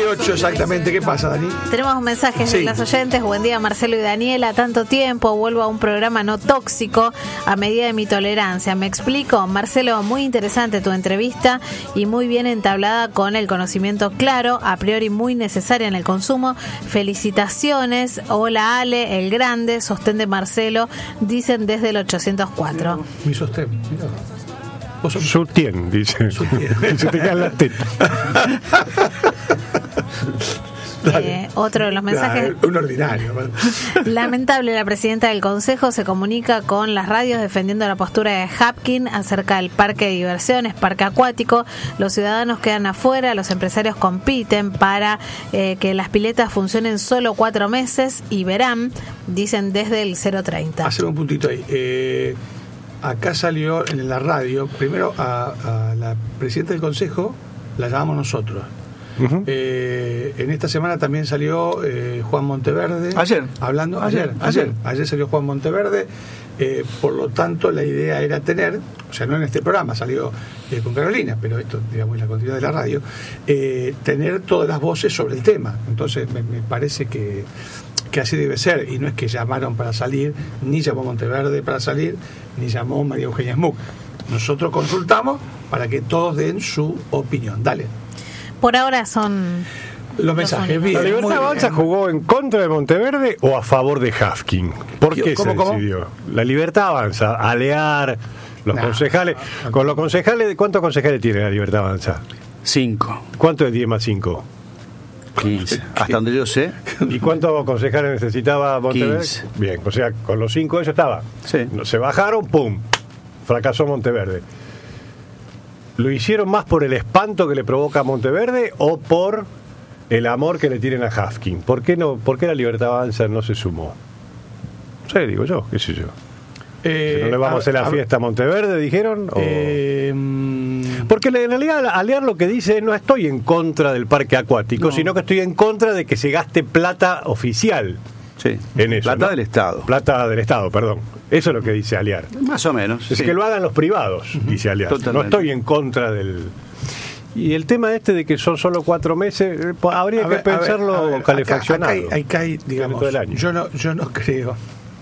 9:08 exactamente. ¿Qué pasa, Dani? Tenemos mensajes de las oyentes. Buen día, Marcelo y Daniela. Tanto tiempo, vuelvo a un programa no tóxico a medida de mi tolerancia. ¿Me explico? Marcelo, muy interesante tu entrevista y muy bien entablada con el conocimiento claro, a priori muy necesaria en el consumo. Felicitaciones. Hola, Ale, el grande, sostén de Marcelo, dicen desde el 804. Mi sostén, mira. Sutien, dice. Se te caen las tetas. Otro de los mensajes. Un ordinario. Lamentable, la presidenta del Consejo se comunica con las radios defendiendo la postura de Hapkin acerca del parque de diversiones, parque acuático. Los ciudadanos quedan afuera, los empresarios compiten para que las piletas funcionen solo 4 meses y verán, dicen desde el 030. Hacer un puntito ahí. Acá salió en la radio, primero a la presidenta del Consejo la llamamos nosotros. Uh-huh. En esta semana también salió Juan Monteverde. Ayer Salió Juan Monteverde. Por lo tanto, la idea era tener, o sea, no en este programa, salió con Carolina, pero esto, digamos, es la continuidad de la radio, tener todas las voces sobre el tema. Entonces, me parece que así debe ser, y no es que llamaron para salir, ni llamó Monteverde para salir, ni llamó María Eugenia Smuck. Nosotros consultamos para que todos den su opinión. Dale. Por ahora son los mensajes. Bien, ¿La Libertad Avanza jugó en contra de Monteverde o a favor de Hapkin? ¿Por qué se decidió? La Libertad Avanza, Alear, los concejales. Con los concejales, ¿cuántos concejales tiene la Libertad Avanza? 5. ¿Cuánto es 10 más 5? 15. Hasta donde yo sé. ¿Y cuántos concejales necesitaba Monteverde? 15. Bien, o sea, con los 5 eso estaba. Sí. Se bajaron, ¡pum! Fracasó Monteverde. ¿Lo hicieron más por el espanto que le provoca a Monteverde o por el amor que le tienen a Hapkin? ¿Por qué la Libertad Avanza no se sumó? No sé, digo yo, qué sé yo. ¿No le vamos a hacer la fiesta a Monteverde, dijeron? Porque en realidad Alear lo que dice es: no estoy en contra del parque acuático, sino que estoy en contra de que se gaste plata oficial. Sí, en eso, plata del Estado. Plata del Estado, perdón. Eso es lo que dice Alear. Más o menos. Es que lo hagan los privados, dice Alear. Totalmente. No estoy en contra del... Y el tema de que son solo 4 meses, habría que pensarlo calefaccionado. Acá hay, digamos, yo no creo...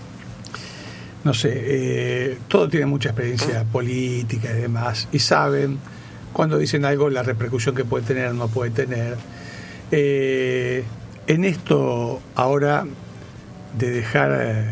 No sé, todo tiene mucha experiencia política y demás, y saben cuando dicen algo la repercusión que puede tener o no puede tener. En esto ahora de dejar,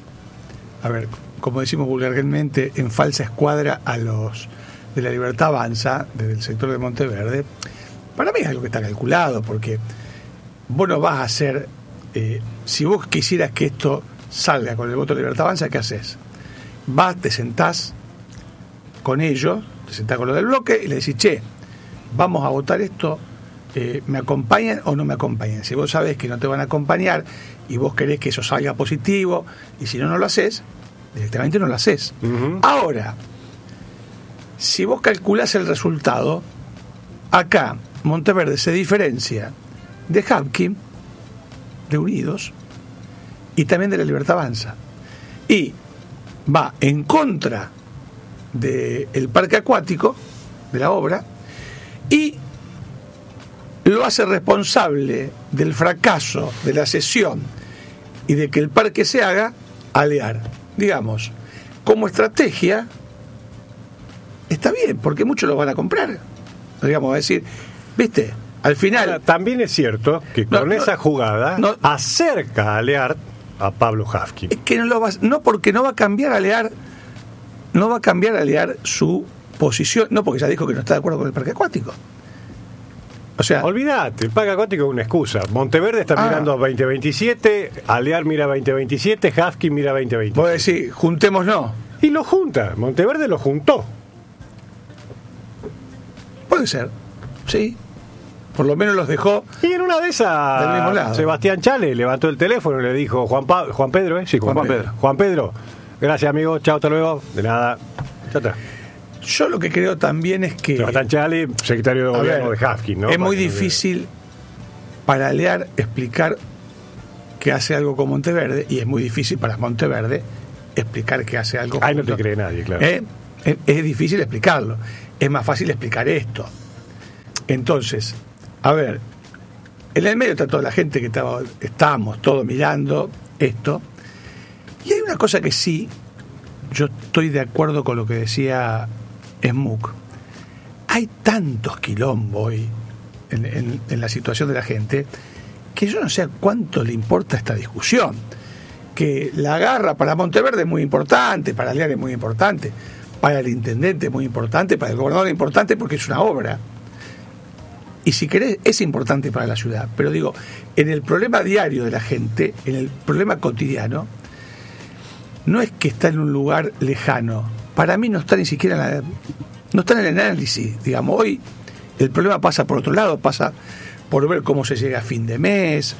como decimos vulgarmente, en falsa escuadra a los de la Libertad Avanza, desde el sector de Monteverde, para mí es algo que está calculado, porque vos no vas a hacer, si vos quisieras que esto salga con el voto de Libertad Avanza, ¿qué haces? Vas, te sentás con ellos, te sentás con los del bloque y le decís: che, vamos a votar esto, ¿me acompañan o no me acompañan? Si vos sabés que no te van a acompañar y vos querés que eso salga positivo, y si no lo haces, directamente no lo haces. Uh-huh. Ahora, si vos calculás el resultado, acá Monteverde se diferencia de Hapkin, de Unidos, y también de la Libertad Avanza, y va en contra del parque acuático, de la obra, y lo hace responsable del fracaso de la sesión y de que el parque se haga Alear. Digamos, como estrategia está bien, porque muchos lo van a comprar. Digamos, a decir, ¿viste? Al final... Ahora, también es cierto que con esa jugada acerca a Alear a Pablo Hapkin. Es que no porque no va a cambiar Alear, su posición, no, porque ya dijo que no está de acuerdo con el parque acuático. O sea, olvídate, el parque acuático es una excusa. Monteverde está mirando a 2027, Alear mira 2027, Hapkin mira 2027. Vos decís, juntémonos. Y lo junta, Monteverde lo juntó. Puede ser, sí. Por lo menos los dejó. Y en una de esas, del mismo lado. Sebastián Chale levantó el teléfono y le dijo: Juan Pedro, ¿eh? Sí, Juan Pedro. Gracias, amigo. Chao, hasta luego. De nada. Chao. Yo lo que creo también es que... Sebastián Chale, secretario de gobierno de Hapkin, ¿no? Es muy difícil para Alear explicar que hace algo con Monteverde, y es muy difícil para Monteverde explicar que hace algo con... Ahí no te cree nadie, claro. Es difícil explicarlo. Es más fácil explicar esto. Entonces, en el medio está toda la gente que estábamos todos mirando esto. Y hay una cosa que sí, yo estoy de acuerdo con lo que decía Smook. Hay tantos quilombos hoy en la situación de la gente que yo no sé a cuánto le importa esta discusión. Que la garra para Monteverde es muy importante, para Lear es muy importante, para el intendente es muy importante, para el gobernador es importante porque es una obra. Y si querés, es importante para la ciudad. Pero digo, en el problema diario de la gente, en el problema cotidiano, no es que está en un lugar lejano. Para mí no está ni siquiera no está en el análisis. Digamos, hoy el problema pasa por otro lado, pasa por ver cómo se llega a fin de mes.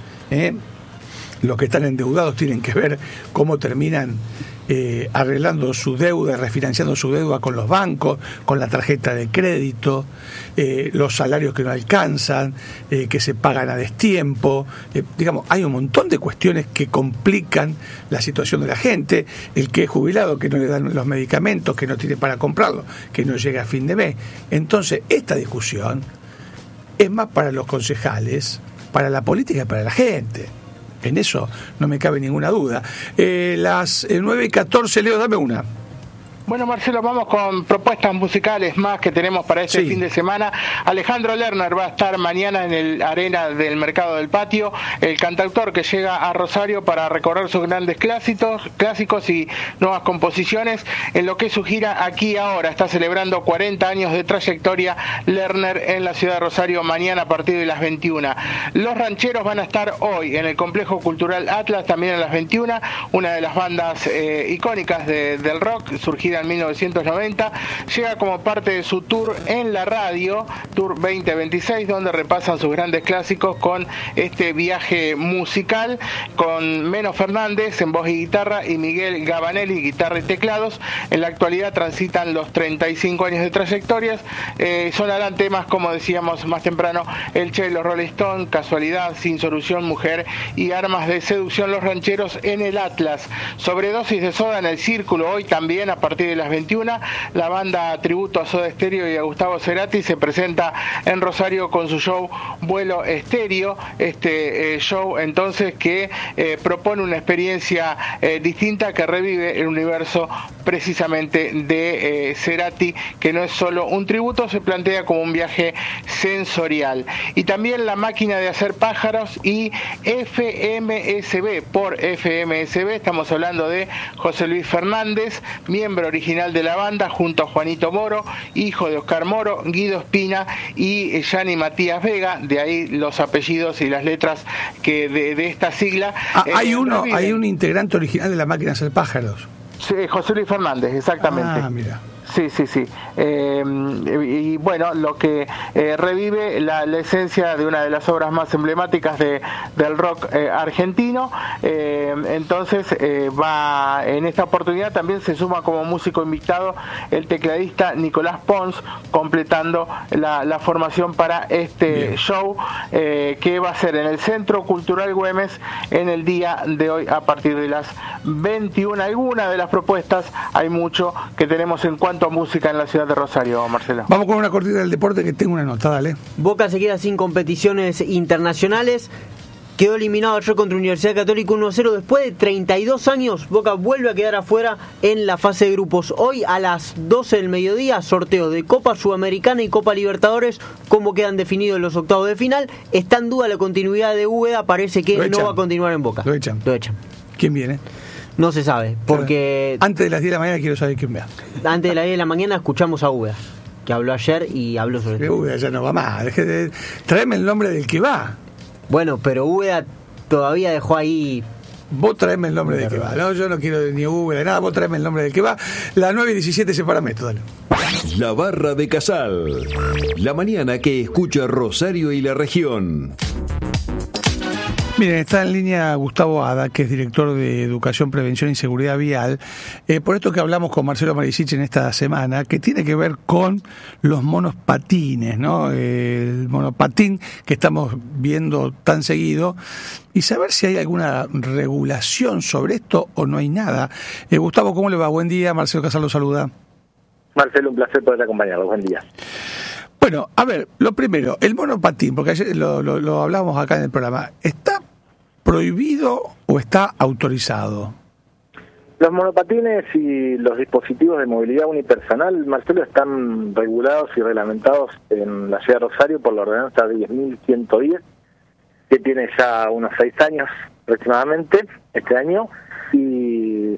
Los que están endeudados tienen que ver cómo terminan arreglando su deuda, refinanciando su deuda con los bancos, con la tarjeta de crédito, los salarios que no alcanzan, que se pagan a destiempo. Digamos, hay un montón de cuestiones que complican la situación de la gente. El que es jubilado, que no le dan los medicamentos, que no tiene para comprarlos, que no llega a fin de mes. Entonces, esta discusión es más para los concejales, para la política y para la gente. En eso no me cabe ninguna duda. Las 9:14, Leo, dame una. Bueno, Marcelo, vamos con propuestas musicales más que tenemos para este fin de semana. Alejandro Lerner va a estar mañana en el Arena del Mercado del Patio, el cantautor que llega a Rosario para recorrer sus grandes clásicos y nuevas composiciones en lo que es su gira Aquí y Ahora. Está celebrando 40 años de trayectoria Lerner en la ciudad de Rosario mañana a partir de las 21. Los Rancheros van a estar hoy en el Complejo Cultural Atlas, también a las 21, una de las bandas icónicas del rock, surgida en 1990, llega como parte de su tour en la radio, Tour 2026, donde repasan sus grandes clásicos con este viaje musical, con Meno Fernández en voz y guitarra y Miguel Gabanelli, guitarra y teclados. En la actualidad transitan los 35 años de trayectorias, sonarán temas, como decíamos más temprano, El Che, los Rolling Stones, Casualidad, Sin Solución, Mujer y Armas de Seducción, Los Rancheros en el Atlas. Sobredosis de Soda en el Círculo, hoy también a partir de las 21, la banda tributo a Soda Stereo y a Gustavo Cerati se presenta en Rosario con su show Vuelo Estéreo, este show entonces que propone una experiencia distinta que revive el universo precisamente de Cerati, que no es solo un tributo, se plantea como un viaje sensorial. Y también La Máquina de Hacer Pájaros y FMSB, por FMSB estamos hablando de José Luis Fernández, miembro original de la banda, junto a Juanito Moro, hijo de Oscar Moro, Guido Espina y Gianni Matías Vega, de ahí los apellidos y las letras que de esta sigla. Hay un integrante original de La Máquina de Hacer Pájaros. Sí, José Luis Fernández, exactamente. Mira. Sí. Y bueno, lo que revive la esencia de una de las obras más emblemáticas del rock argentino. Entonces va en esta oportunidad también se suma como músico invitado el tecladista Nicolás Pons, completando la formación para este show que va a ser en el Centro Cultural Güemes en el día de hoy a partir de las 21. Algunas de las propuestas, hay mucho que tenemos en cuanto a música en la ciudad de Rosario, Marcelo. Vamos con una cortita del deporte que tengo una nota, dale. Boca se queda sin competiciones internacionales. Quedó eliminado ayer contra Universidad Católica 1-0. Después de 32 años, Boca vuelve a quedar afuera en la fase de grupos. Hoy a las 12 del mediodía, sorteo de Copa Sudamericana y Copa Libertadores. Cómo quedan definidos los octavos de final. Está en duda la continuidad de Úbeda. Parece que no va a continuar en Boca. Lo echan. ¿Quién viene? No se sabe, porque... Antes de las 10 de la mañana quiero saber quién vea. Antes de las 10 de la mañana escuchamos a Úbeda, que habló ayer y habló sobre esto. Úbeda ya no va más. Tráeme el nombre del que va. Bueno, pero Úbeda todavía dejó ahí... Vos traeme el nombre del que va. No, yo no quiero ni Úbeda, nada. Vos traeme el nombre del que va. La 9:17 sepárame esto, dale. La Barra de Casal. La mañana que escucha Rosario y la región. Miren, está en línea Gustavo Ada, que es director de Educación, Prevención y Seguridad Vial, por esto que hablamos con Marcelo Maricich en esta semana, que tiene que ver con los monopatines, ¿no? El monopatín que estamos viendo tan seguido, y saber si hay alguna regulación sobre esto o no hay nada. Gustavo, ¿cómo le va? Buen día, Marcelo Casal lo saluda. Marcelo, un placer poder acompañarlo, buen día. Bueno, a ver, lo primero, el monopatín, porque ayer lo hablamos acá en el programa, ¿está prohibido o está autorizado? Los monopatines y los dispositivos de movilidad unipersonal, Marcelo, están regulados y reglamentados en la ciudad de Rosario por la ordenanza 10.110, que tiene ya unos 6 años aproximadamente, este año, y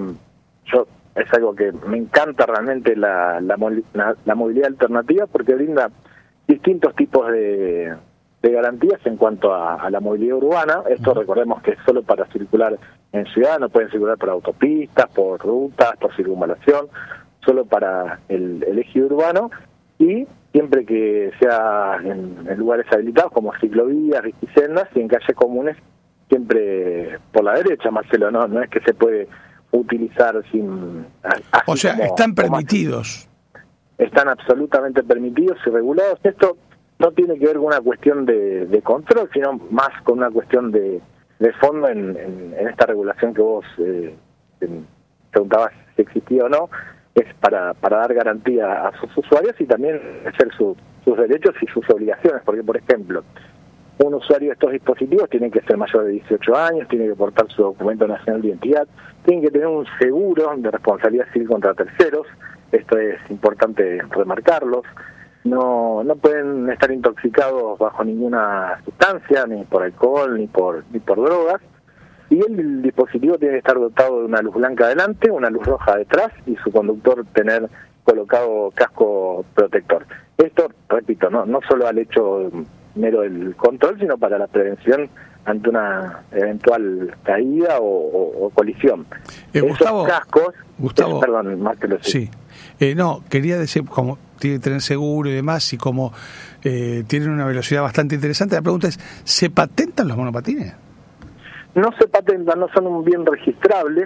es algo que me encanta realmente la movilidad alternativa, porque brinda distintos tipos de garantías en cuanto a la movilidad urbana. Esto recordemos que es solo para circular en ciudad, no pueden circular por autopistas, por rutas, por circunvalación, solo para el eje urbano, y siempre que sea en lugares habilitados como ciclovías, bicisendas, y en calles comunes siempre por la derecha, Marcelo, no es que se puede utilizar sin... O sea, están permitidos. Están absolutamente permitidos y regulados. Esto no tiene que ver con una cuestión de control, sino más con una cuestión de fondo en esta regulación que vos preguntabas si existía o no. Es para dar garantía a sus usuarios y también ejercer sus derechos y sus obligaciones, porque, por ejemplo, un usuario de estos dispositivos tiene que ser mayor de 18 años, tiene que portar su documento nacional de identidad, tiene que tener un seguro de responsabilidad civil contra terceros, esto es importante remarcarlos, no pueden estar intoxicados bajo ninguna sustancia, ni por alcohol, ni por drogas, y el dispositivo tiene que estar dotado de una luz blanca adelante, una luz roja detrás, y su conductor tener colocado casco protector. Esto, repito, no solo al hecho mero del control, sino para la prevención ante una eventual caída o colisión. Gustavo, esos cascos... Gustavo, perdón, Marcelo. Sí. No, quería decir, como tiene que tener seguro y demás, y como tienen una velocidad bastante interesante, la pregunta es, ¿se patentan los monopatines? No se patentan, no son un bien registrable,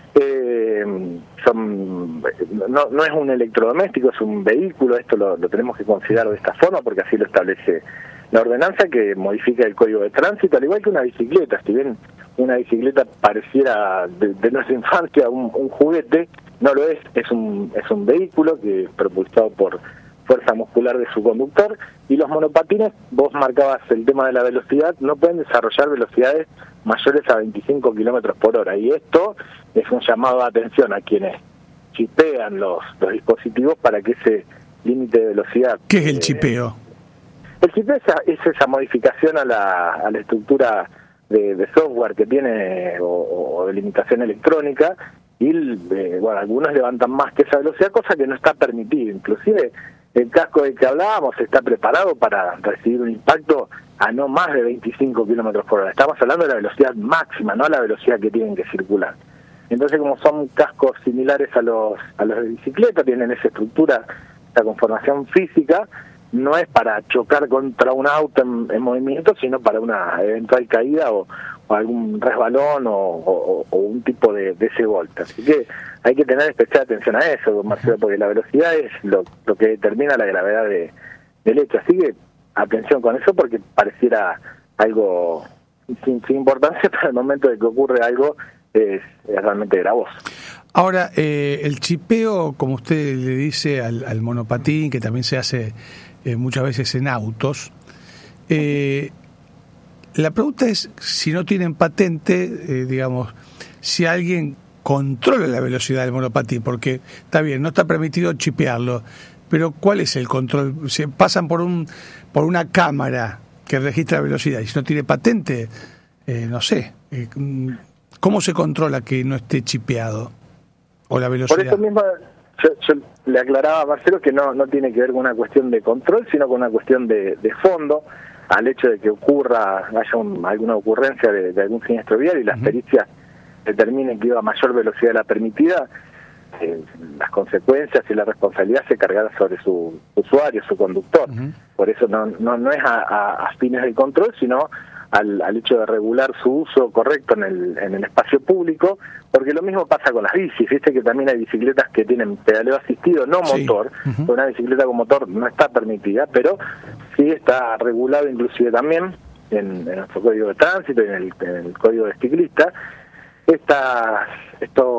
no es un electrodoméstico, es un vehículo. Esto lo tenemos que considerar de esta forma porque así lo establece la ordenanza, que modifica el código de tránsito, al igual que una bicicleta. Si bien una bicicleta pareciera de nuestra infancia un juguete, no lo es un vehículo que propulsado por fuerza muscular de su conductor. Y los monopatines, vos marcabas el tema de la velocidad, no pueden desarrollar velocidades mayores a 25 kilómetros por hora, y esto es un llamado de atención a quienes chipean los dispositivos para que ese límite de velocidad... ¿Qué es el chipeo? El chipeo es esa modificación a la estructura de software que tiene o de limitación electrónica, y algunos levantan más que esa velocidad, cosa que no está permitida. Inclusive el casco del que hablábamos está preparado para recibir un impacto a no más de 25 kilómetros por hora. Estamos hablando de la velocidad máxima, no la velocidad que tienen que circular. Entonces, como son cascos similares a los de bicicleta, tienen esa estructura, esa conformación física, no es para chocar contra un auto en movimiento, sino para una eventual caída o algún resbalón o un tipo de ese golpe. Así que hay que tener especial atención a eso, Marcelo, porque la velocidad es lo que determina la gravedad del hecho. Así que atención con eso, porque pareciera algo sin importancia, pero al momento de que ocurre algo es realmente gravoso. Ahora, el chipeo, como usted le dice al monopatín, que también se hace muchas veces en autos, la pregunta es si no tienen patente, digamos, si alguien controla la velocidad del monopatín, porque está bien, no está permitido chipearlo, pero ¿cuál es el control? Se pasan por una cámara que registra la velocidad, y si no tiene patente, no sé, ¿cómo se controla que no esté chipeado? O la velocidad. Por eso mismo yo le aclaraba a Marcelo que no tiene que ver con una cuestión de control, sino con una cuestión de fondo, al hecho de que haya alguna ocurrencia de algún siniestro vial y las pericias determinen que iba a mayor velocidad de la permitida, las consecuencias y la responsabilidad se cargará sobre su usuario, su conductor. Por eso no es a fines del control, sino al hecho de regular su uso correcto en el espacio público, porque lo mismo pasa con las bicis. Viste que también hay bicicletas que tienen pedaleo asistido, no motor. Una bicicleta con motor no está permitida, pero sí está regulado inclusive también en nuestro código de tránsito y en el código de ciclista estos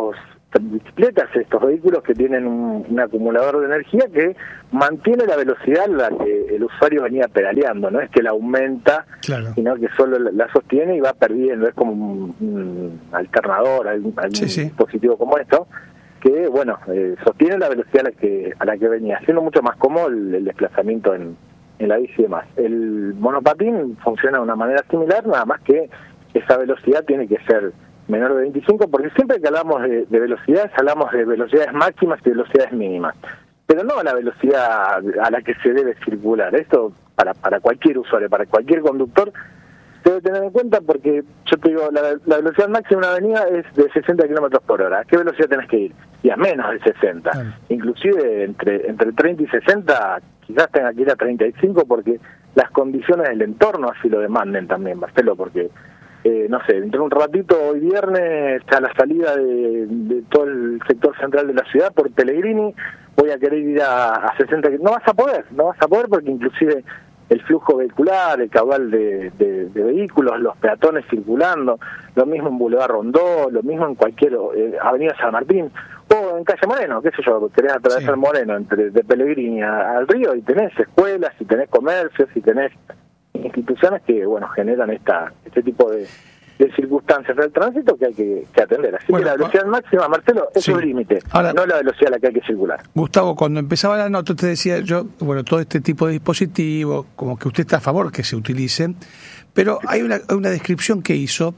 bicicletas, estos vehículos que tienen un acumulador de energía que mantiene la velocidad a la que el usuario venía pedaleando, no es que la aumenta, claro, sino que solo la sostiene y va perdiendo, es como un alternador, algún dispositivo como esto, que bueno, sostiene la velocidad a la que venía, haciendo mucho más cómodo el desplazamiento en la bici y demás. El monopatín funciona de una manera similar, nada más que esa velocidad tiene que ser menor de 25, porque siempre que hablamos de velocidades, hablamos de velocidades máximas y velocidades mínimas, pero no a la velocidad a la que se debe circular. Esto para cualquier usuario, para cualquier conductor, se debe tener en cuenta, porque yo te digo, la velocidad máxima de una avenida es de 60 kilómetros por hora. ¿A qué velocidad tenés que ir? Y a menos de 60. Inclusive entre 30 y 60, quizás tenga que ir a 35, porque las condiciones del entorno así lo demanden también, Marcelo, porque no sé, dentro de un ratito, hoy viernes, a la salida de todo el sector central de la ciudad por Pellegrini, voy a querer ir a 60, no vas a poder porque inclusive el flujo vehicular, el caudal de vehículos, los peatones circulando, lo mismo en Boulevard Rondó, lo mismo en cualquier avenida San Martín, o en calle Moreno, qué sé yo, querés atravesar Moreno de Pellegrini al río y tenés escuelas, y tenés comercios, y tenés instituciones que bueno generan este tipo de circunstancias del tránsito que hay que atender. Así que la velocidad máxima, Marcelo, es un límite, no la velocidad a la que hay que circular. Gustavo, cuando empezaba la nota te decía yo, bueno, todo este tipo de dispositivos, como que usted está a favor que se utilicen, pero hay una descripción que hizo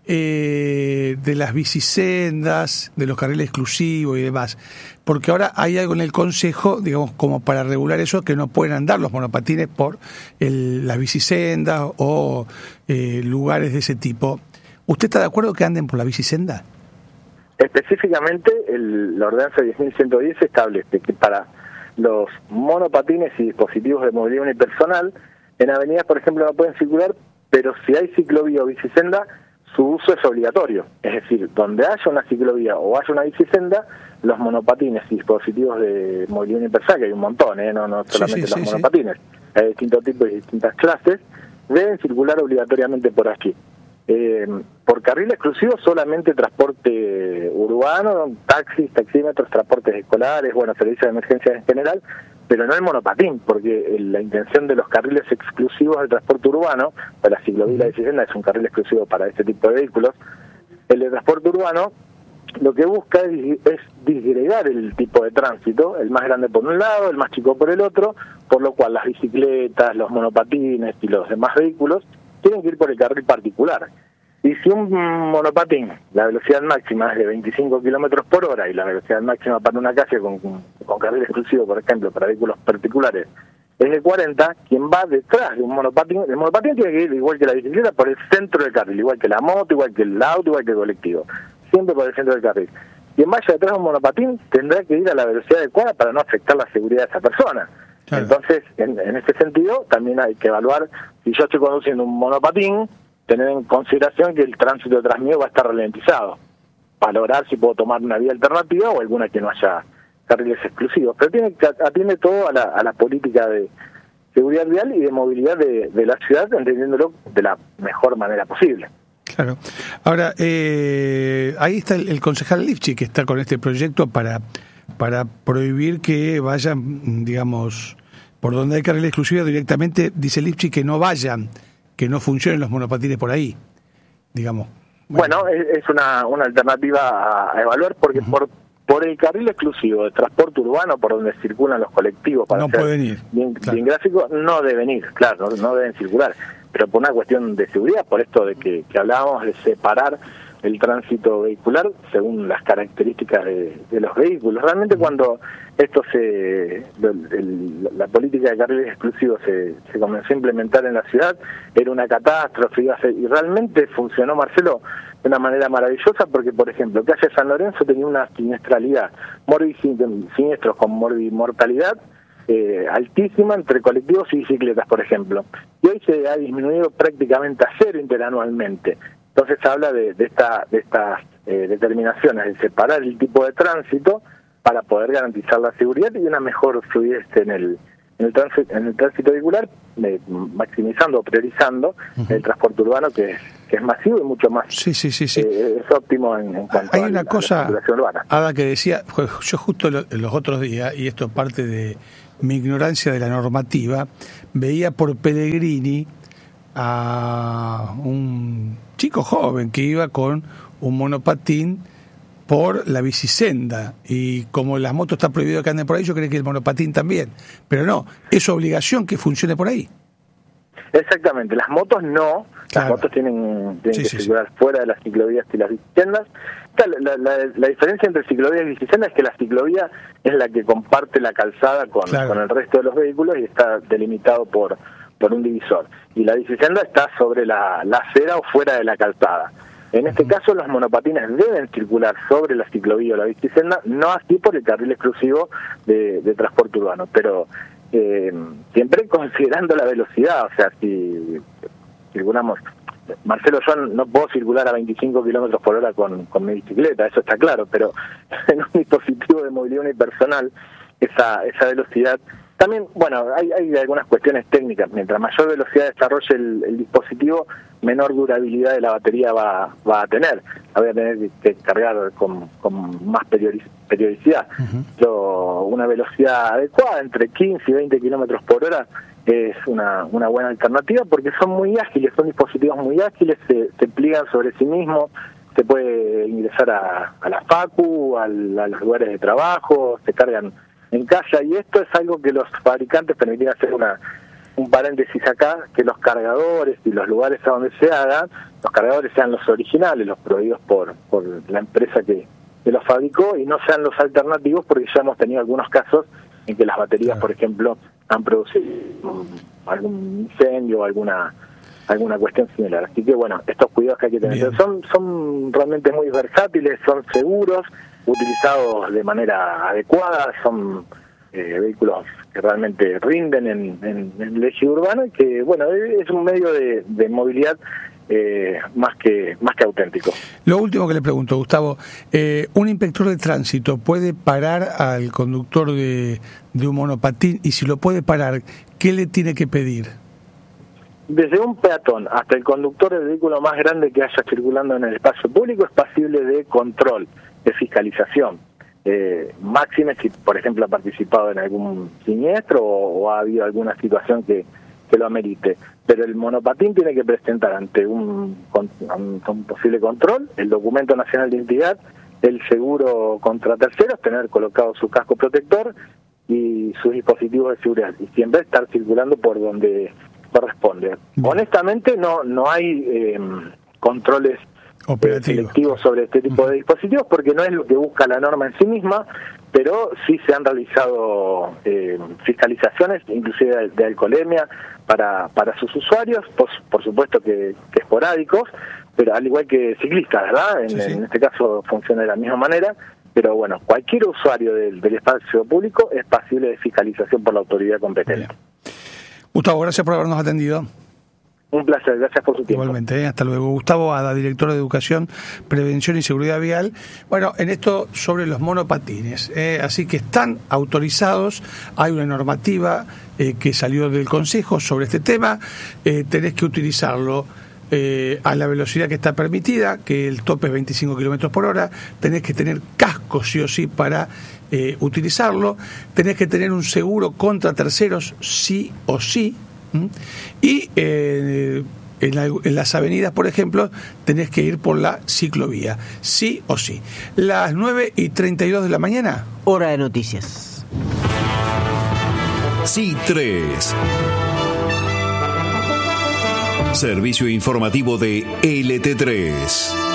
de las bicisendas, de los carriles exclusivos y demás, porque ahora hay algo en el Consejo, digamos, como para regular eso, que no pueden andar los monopatines por las bicisendas o lugares de ese tipo. ¿Usted está de acuerdo que anden por la bicisenda? Específicamente, la ordenanza 10.110 establece que para los monopatines y dispositivos de movilidad unipersonal, en avenidas, por ejemplo, no pueden circular, pero si hay ciclovía o bicisenda, su uso es obligatorio. Es decir, donde haya una ciclovía o haya una bicisenda, los monopatines y dispositivos de movilidad unipersonal, que hay un montón, no solamente los monopatines, hay distintos tipos y distintas clases, deben circular obligatoriamente por aquí. Por carril exclusivo solamente transporte urbano, taxis, taxímetros, transportes escolares, bueno, servicios de emergencia en general, pero no el monopatín, porque la intención de los carriles exclusivos de transporte urbano, para la ciclovía y la bicicleta es un carril exclusivo para este tipo de vehículos, el de transporte urbano lo que busca es disgregar el tipo de tránsito, el más grande por un lado, el más chico por el otro, por lo cual las bicicletas, los monopatines y los demás vehículos tienen que ir por el carril particular. Y si un monopatín, la velocidad máxima es de 25 kilómetros por hora y la velocidad máxima para una calle con carril exclusivo, por ejemplo, para vehículos particulares, es de 40, quien va detrás de un monopatín, el monopatín tiene que ir igual que la bicicleta por el centro del carril, igual que la moto, igual que el auto, igual que el colectivo, siempre por el centro del carril. Quien vaya detrás de un monopatín tendrá que ir a la velocidad adecuada para no afectar la seguridad de esa persona. Claro. Entonces, en este sentido, también hay que evaluar, si yo estoy conduciendo un monopatín, tener en consideración que el tránsito detrás mío va a estar ralentizado, valorar si puedo tomar una vía alternativa o alguna que no haya carriles exclusivos, pero atiende todo a la política de seguridad vial y de movilidad de la ciudad, entendiéndolo de la mejor manera posible. Claro. Ahora, ahí está el concejal Lifchi, que está con este proyecto para prohibir que vayan, digamos, por donde hay carril exclusivo directamente, dice Lifchi, que no vayan, que no funcionen los monopatines por ahí, digamos. Bueno, es una alternativa a evaluar, porque por el carril exclusivo de transporte urbano, por donde circulan los colectivos, para no pueden ir. Bien gráfico, no deben ir, claro, no deben circular. Pero por una cuestión de seguridad, por esto de que hablábamos de separar el tránsito vehicular según las características de los vehículos. Realmente cuando esto la política de carriles exclusivos se comenzó a implementar en la ciudad, era una catástrofe, y realmente funcionó, Marcelo, de una manera maravillosa, porque, por ejemplo, calle San Lorenzo tenía una siniestralidad, siniestros con morbimortalidad altísima entre colectivos y bicicletas, por ejemplo. Y hoy se ha disminuido prácticamente a cero interanualmente. Entonces se habla de estas determinaciones, de separar el tipo de tránsito para poder garantizar la seguridad y una mejor fluidez en en el tránsito vehicular, maximizando o priorizando el transporte urbano, que es masivo y mucho más es óptimo en cuanto Hay una cosa, la circulación urbana. Ada, que decía, yo justo los otros días, y esto es parte de mi ignorancia de la normativa, veía por Pellegrini a un chico joven que iba con un monopatín por la bicisenda, y como las motos está prohibido que anden por ahí, yo creo que el monopatín también, pero no, es obligación que funcione por ahí. Exactamente, las motos no, las motos tienen que circular fuera de las ciclovías y las bicisendas. La diferencia entre ciclovía y bicisenda es que la ciclovía es la que comparte la calzada con el resto de los vehículos y está delimitado por un divisor, y la bicisenda está sobre la acera o fuera de la calzada. En este caso, los monopatines deben circular sobre la ciclovía o la bicisenda, no así por el carril exclusivo de transporte urbano, pero siempre considerando la velocidad. O sea, si circulamos, Marcelo, yo no puedo circular a 25 kilómetros por hora con mi bicicleta, eso está claro, pero en un dispositivo de movilidad unipersonal, esa velocidad. También, bueno, hay algunas cuestiones técnicas. Mientras mayor velocidad desarrolle el dispositivo, menor durabilidad de la batería va a tener. La voy a tener que cargar con más periodicidad. Pero una velocidad adecuada, entre 15 y 20 kilómetros por hora, es una buena alternativa, porque son muy ágiles, son dispositivos muy ágiles, se pliegan sobre sí mismos, se puede ingresar a la facu, a los lugares de trabajo, se cargan en casa, y esto es algo que los fabricantes permiten hacer un paréntesis acá, que los cargadores y los lugares a donde se hagan, los cargadores sean los originales, los proveídos por la empresa que los fabricó, y no sean los alternativos, porque ya hemos tenido algunos casos en que las baterías, por ejemplo, han producido algún incendio o alguna cuestión similar. Así que bueno, estos cuidados que hay que tener son realmente muy versátiles, son seguros, utilizados de manera adecuada, son vehículos que realmente rinden en el eje urbano, y que bueno, es un medio de movilidad más que auténtico. Lo último que le pregunto, Gustavo, ¿un inspector de tránsito puede parar al conductor de un monopatín? Y si lo puede parar, ¿qué le tiene que pedir? Desde un peatón hasta el conductor del vehículo más grande que haya circulando en el espacio público es pasible de control, de fiscalización. Máxime si, por ejemplo, ha participado en algún siniestro o ha habido alguna situación que lo amerite. Pero el monopatín tiene que presentar ante un posible control el documento nacional de identidad, el seguro contra terceros, tener colocado su casco protector y sus dispositivos de seguridad, y siempre estar circulando por donde corresponde. Honestamente no hay controles selectivos sobre este tipo de dispositivos, porque no es lo que busca la norma en sí misma, pero sí se han realizado fiscalizaciones, inclusive de alcoholemia, para sus usuarios, por supuesto que esporádicos, pero al igual que ciclistas, ¿verdad? En este caso funciona de la misma manera, pero bueno, cualquier usuario del espacio público es pasible de fiscalización por la autoridad competente. Bien. Gustavo, gracias por habernos atendido. Un placer, gracias por su tiempo. Igualmente, hasta luego. Gustavo Ada, director de Educación, Prevención y Seguridad Vial. Bueno, en esto sobre los monopatines, así que están autorizados, hay una normativa que salió del Consejo sobre este tema, tenés que utilizarlo a la velocidad que está permitida, que el tope es 25 kilómetros por hora, tenés que tener casco sí o sí para utilizarlo, tenés que tener un seguro contra terceros sí o sí, y en las avenidas, por ejemplo, tenés que ir por la ciclovía, sí o sí. Las 9:32 de la mañana. Hora de noticias. Sí 3. Servicio informativo de LT3.